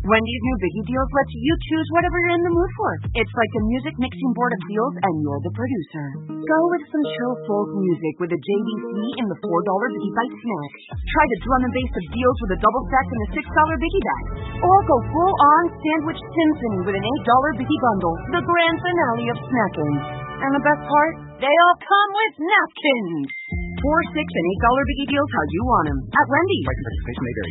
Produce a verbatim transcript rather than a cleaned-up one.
Wendy's new Biggie Deals lets you choose whatever you're in the mood for. It's like a music mixing board of deals, and you're the producer. Go with some chill folk music with a J D C in the four dollar Biggie Bite snack. Try the drum and bass of deals with a double stack and a six dollar Biggie bag. Or go full-on sandwich symphony with an eight dollar Biggie bundle, the grand finale of snacking. And the best part? They all come with napkins. Four, six, and eight dollar Biggie Deals how you want them. At Wendy's. Price and participation may vary.